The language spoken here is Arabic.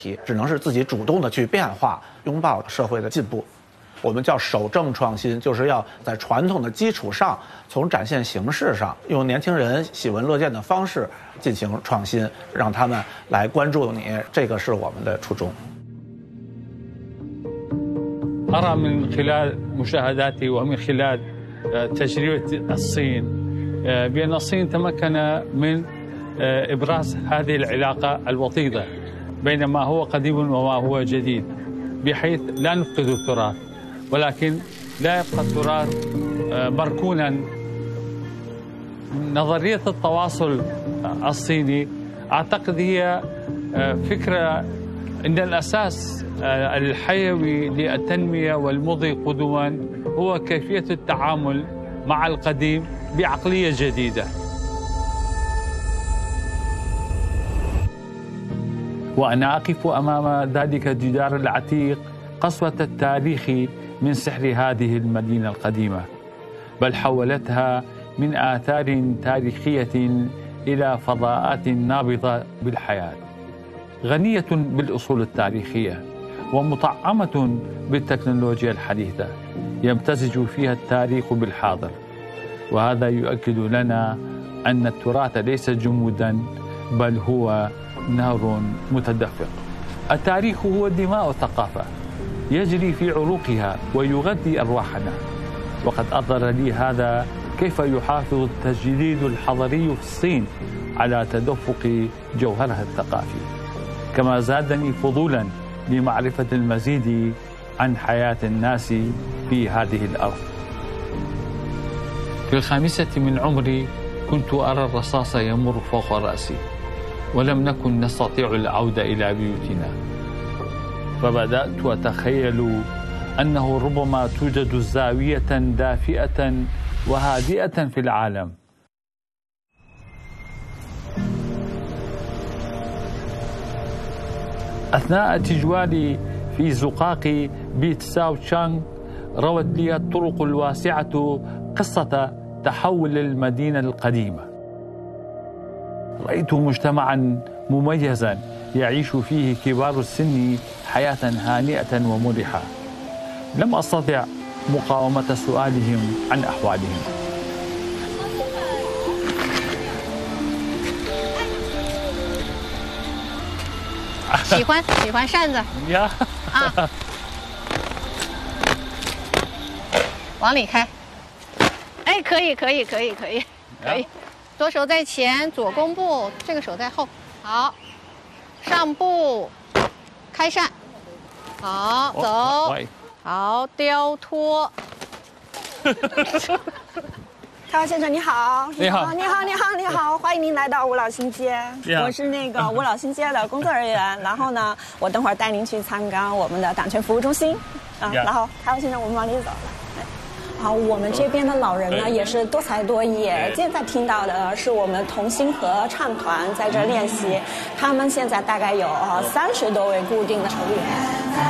只能是自己主动的去变化，拥抱社会的进步。我们叫守正创新，就是要在传统的基础上，从展现形式上，用年轻人喜闻乐见的方式进行创新，让他们来关注你，这个是我们的初衷。 أرى من خلال مشاهداتي ومن خلال تجربة الصين بأن الصين تمكن من إبراز هذه العلاقة الوطيدة بين ما هو قديم وما هو جديد، بحيث لا نفقد التراث، ولكن لا يبقى التراث مركونا. نظرية التواصل الصيني أعتقد هي فكرة إن الأساس الحيوي للتنمية والمضي قدما هو كيفية التعامل مع القديم بعقلية جديدة. وأنا أقف أمام ذلك الجدار العتيق قسوة التاريخ من سحر هذه المدينة القديمة، بل حولتها من آثار تاريخية إلى فضاءات نابضة بالحياة، غنية بالأصول التاريخية ومطعمة بالتكنولوجيا الحديثة، يمتزج فيها التاريخ بالحاضر. وهذا يؤكد لنا أن التراث ليس جمودا، بل هو نار متدفق. التاريخ هو دماء الثقافة يجري في عروقها ويغذي أرواحنا، وقد أظهر لي هذا كيف يحافظ التجديد الحضري في الصين على تدفق جوهرها الثقافي، كما زادني فضولا لمعرفة المزيد عن حياة الناس في هذه الأرض. في الخامسة من عمري كنت أرى الرصاص يمر فوق رأسي، ولم نكن نستطيع العودة إلى بيوتنا، فبدأت أتخيل أنه ربما توجد زاوية دافئة وهادئة في العالم. أثناء تجوالي في زقاق بيت ساو تشانغ روت لي الطرق الواسعة قصة تحول المدينة القديمة. رأيت مجتمعا مميزا يعيش فيه كبار السن حياة هانئة ومرحة. لم أستطع مقاومة سؤالهم عن أحوالهم. 喜欢扇子呀啊，往里开。哎，可以，左手在前，左弓步，这个手在后。好，上步，开扇。好，走。好，雕托。 陶先生你好， 你好， 欢迎您来到五老新街。我是那个五老新街的工作人员，然后呢，我等会儿带您去参观我们的党权服务中心啊。然后陶先生，我们往里走了。好，我们这边的老人呢也是多才多艺。现在听到的是我们同心合唱团在这练习，他们现在大概有30多位固定的成员。